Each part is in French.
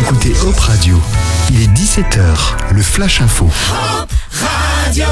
écoutez Hop Radio. Il est 17h, le Flash Info. Hop Radio.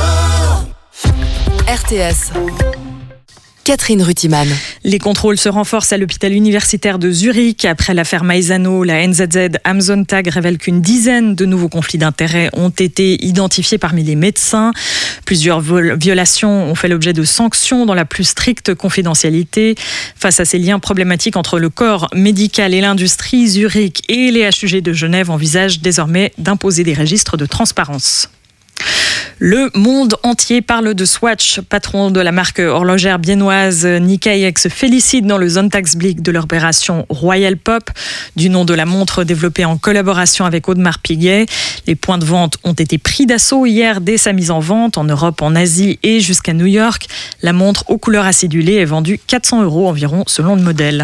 RTS. Catherine Rutiman. Les contrôles se renforcent à l'hôpital universitaire de Zurich. Après l'affaire Maisano, la NZZ Amazon Tag révèle qu'une dizaine de nouveaux conflits d'intérêts ont été identifiés parmi les médecins. Plusieurs violations ont fait l'objet de sanctions dans la plus stricte confidentialité. Face à ces liens problématiques entre le corps médical et l'industrie, Zurich et les HUG de Genève envisagent désormais d'imposer des registres de transparence. Le monde entier parle de Swatch. Patron de la marque horlogère viennoise, Nick Hayek se félicite dans le Sonntagsblick de l'opération Royal Pop, du nom de la montre développée en collaboration avec Audemars Piguet. Les points de vente ont été pris d'assaut hier dès sa mise en vente en Europe, en Asie et jusqu'à New York. La montre aux couleurs acidulées est vendue 400 € environ selon le modèle.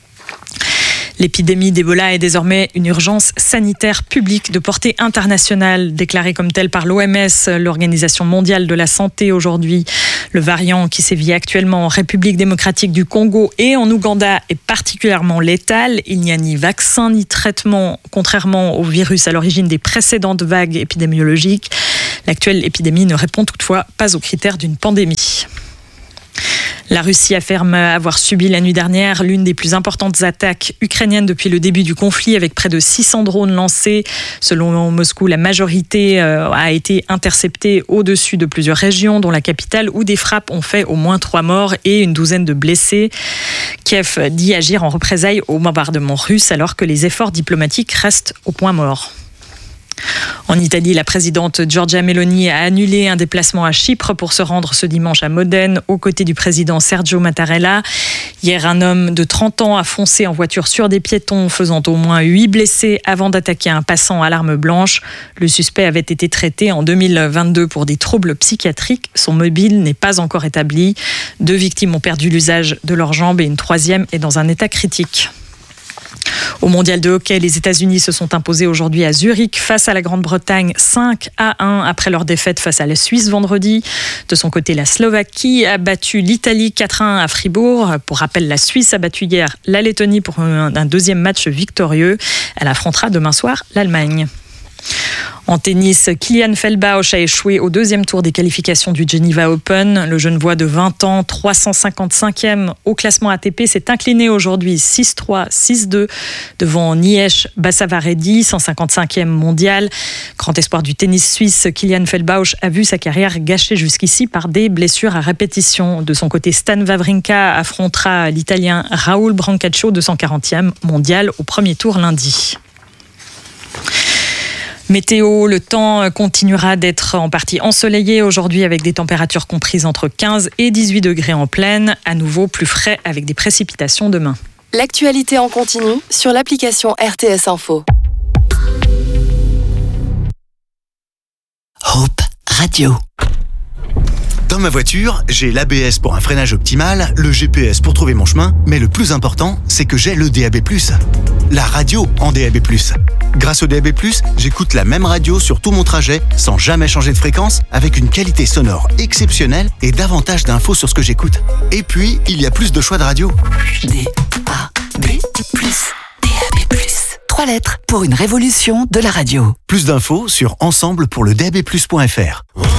L'épidémie d'Ebola est désormais une urgence sanitaire publique de portée internationale, déclarée comme telle par l'OMS, l'Organisation mondiale de la santé aujourd'hui. Le variant qui sévit actuellement en République démocratique du Congo et en Ouganda est particulièrement létal. Il n'y a ni vaccin ni traitement, contrairement au virus à l'origine des précédentes vagues épidémiologiques. L'actuelle épidémie ne répond toutefois pas aux critères d'une pandémie. La Russie affirme avoir subi la nuit dernière l'une des plus importantes attaques ukrainiennes depuis le début du conflit, avec près de 600 drones lancés. Selon Moscou, la majorité a été interceptée au-dessus de plusieurs régions, dont la capitale, où des frappes ont fait au moins 3 morts et une douzaine de blessés. Kiev dit agir en représailles au bombardement russe, alors que les efforts diplomatiques restent au point mort. En Italie, la présidente Giorgia Meloni a annulé un déplacement à Chypre pour se rendre ce dimanche à Modène aux côtés du président Sergio Mattarella. Hier, un homme de 30 ans a foncé en voiture sur des piétons, faisant au moins 8 blessés avant d'attaquer un passant à l'arme blanche. Le suspect avait été traité en 2022 pour des troubles psychiatriques. Son mobile n'est pas encore établi. 2 victimes ont perdu l'usage de leurs jambes et une 3e est dans un état critique. Au mondial de hockey, les États-Unis se sont imposés aujourd'hui à Zurich face à la Grande-Bretagne 5-1 après leur défaite face à la Suisse vendredi. De son côté, la Slovaquie a battu l'Italie 4-1 à Fribourg. Pour rappel, la Suisse a battu hier la Lettonie pour un deuxième match victorieux. Elle affrontera demain soir l'Allemagne. En tennis, Kilian Feldbausch a échoué au 2e tour des qualifications du Geneva Open. Le Genevois de 20 ans, 355e au classement ATP, s'est incliné aujourd'hui 6-3, 6-2 devant Niesh Basavaredi, 155e mondial. Grand espoir du tennis suisse, Kilian Feldbausch a vu sa carrière gâchée jusqu'ici par des blessures à répétition. De son côté, Stan Wawrinka affrontera l'Italien Raoul Brancaccio, 240e mondial, au premier tour lundi. Météo, le temps continuera d'être en partie ensoleillé aujourd'hui avec des températures comprises entre 15 et 18 degrés en plaine. À nouveau plus frais avec des précipitations demain. L'actualité en continu sur l'application RTS Info. Hop Radio. Dans ma voiture, j'ai l'ABS pour un freinage optimal, le GPS pour trouver mon chemin, mais le plus important, c'est que j'ai le DAB+, la radio en DAB+. Grâce au DAB+, j'écoute la même radio sur tout mon trajet, sans jamais changer de fréquence, avec une qualité sonore exceptionnelle et davantage d'infos sur ce que j'écoute. Et puis, il y a plus de choix de radio. DAB+. DAB+. 3 lettres pour une révolution de la radio. Plus d'infos sur ensemble pour le DAB+.fr.